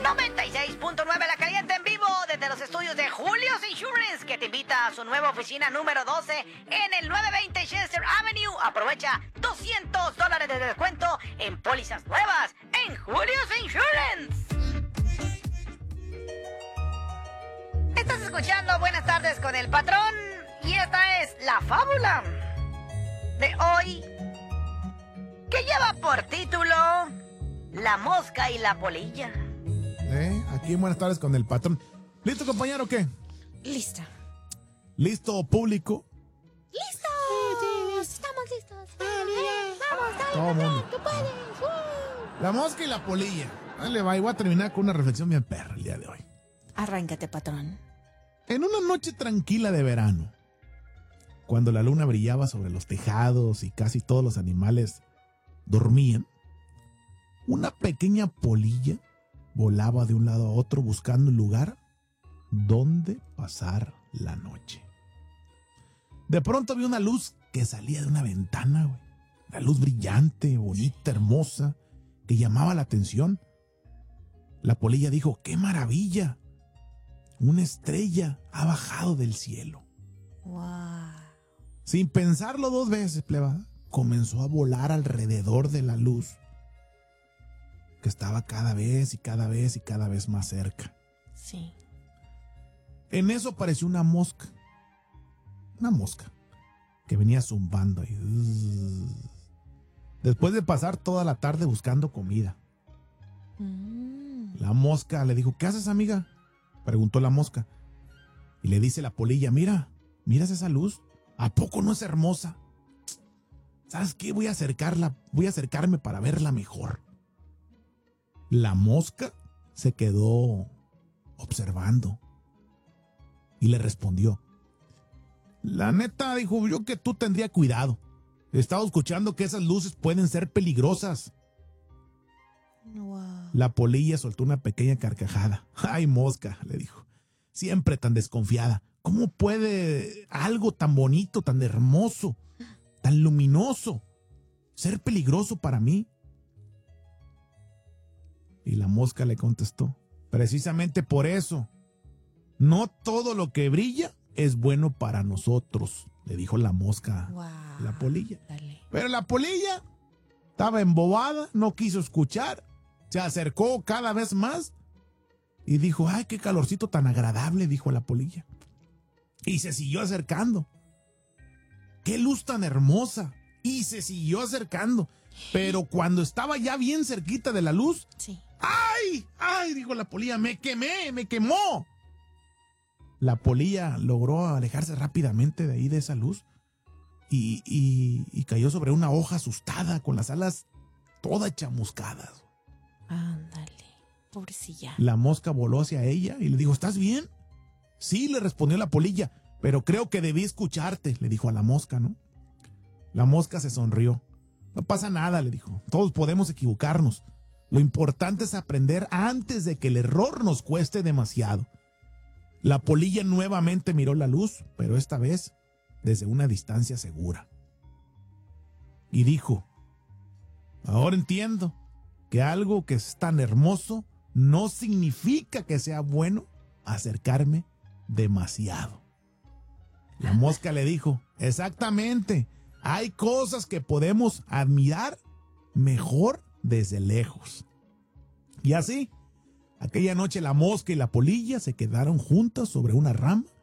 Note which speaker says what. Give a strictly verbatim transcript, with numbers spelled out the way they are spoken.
Speaker 1: noventa y seis punto nueve La Caliente en vivo desde los estudios de Julio's Insurance, que te invita a su nueva oficina número doce en el novecientos veinte Chester Avenue. Aprovecha doscientos dólares de descuento en pólizas nuevas en Julio's Insurance. Estás escuchando Buenas Tardes con el Patrón y esta es la fábula de hoy, que lleva por título La mosca y la polilla.
Speaker 2: ¿Eh? Aquí en Buenas Tardes con el Patrón. ¿Listo, compañero, o qué?
Speaker 3: Lista.
Speaker 2: ¿Listo, público?
Speaker 3: ¡Listo! Sí, sí, estamos listos. Vamos, dale,
Speaker 2: Todo
Speaker 3: Patrón,
Speaker 2: mundo.
Speaker 3: tú puedes. Uh.
Speaker 2: La mosca y la polilla. Dale, va, y voy a terminar con una reflexión bien perra el día de hoy.
Speaker 3: Arráncate, patrón.
Speaker 2: En una noche tranquila de verano, cuando la luna brillaba sobre los tejados y casi todos los animales dormían, una pequeña polilla volaba de un lado a otro buscando un lugar donde pasar la noche. De pronto vio una luz que salía de una ventana, güey. Una luz brillante, bonita, hermosa, que llamaba la atención. La polilla dijo: ¡qué maravilla! Una estrella ha bajado del cielo.
Speaker 3: Wow.
Speaker 2: Sin pensarlo dos veces, pleba, comenzó a volar alrededor de la luz, que estaba cada vez y cada vez y cada vez más cerca.
Speaker 3: Sí.
Speaker 2: En eso apareció una mosca. Una mosca que venía zumbando ahí. Después de pasar toda la tarde buscando comida.
Speaker 3: Mm.
Speaker 2: La mosca le dijo: ¿qué haces, amiga?, preguntó la mosca. Y le dice la polilla: mira, ¿miras esa luz? ¿A poco no es hermosa? ¿Sabes qué? Voy a acercarla, voy a acercarme para verla mejor. La mosca se quedó observando y le respondió: la neta, dijo, yo que tú tendría cuidado. He estado escuchando que esas luces pueden ser peligrosas.
Speaker 3: Wow.
Speaker 2: La polilla soltó una pequeña carcajada. Ay, mosca, le dijo, siempre tan desconfiada. ¿Cómo puede algo tan bonito, tan hermoso, tan luminoso, ser peligroso para mí? Y la mosca le contestó: precisamente por eso, no todo lo que brilla es bueno para nosotros, le dijo la mosca
Speaker 3: Wow.
Speaker 2: a la polilla.
Speaker 3: Dale.
Speaker 2: Pero la polilla estaba embobada, no quiso escuchar, se acercó cada vez más y dijo: ay, qué calorcito tan agradable, dijo la polilla. Y se siguió acercando. Qué luz tan hermosa. Y se siguió acercando. Pero cuando estaba ya bien cerquita de la luz,
Speaker 3: Sí.
Speaker 2: ¡ay! ¡Ay! Dijo la polilla, me quemé, me quemó. La polilla logró alejarse rápidamente de ahí, de esa luz, y, y, y cayó sobre una hoja asustada, con las alas todas chamuscadas.
Speaker 3: Ándale. Pobrecilla.
Speaker 2: La mosca voló hacia ella y le dijo: ¿estás bien? Sí, le respondió la polilla, pero creo que debí escucharte, le dijo a la mosca, ¿no? La mosca se sonrió. No pasa nada, le dijo, todos podemos equivocarnos. Lo importante es aprender antes de que el error nos cueste demasiado. La polilla nuevamente miró la luz, pero esta vez desde una distancia segura. Y dijo: ahora entiendo que algo que es tan hermoso no significa que sea bueno acercarme demasiado. La mosca le dijo: exactamente, hay cosas que podemos admirar mejor desde lejos. Y así, aquella noche la mosca y la polilla se quedaron juntas sobre una rama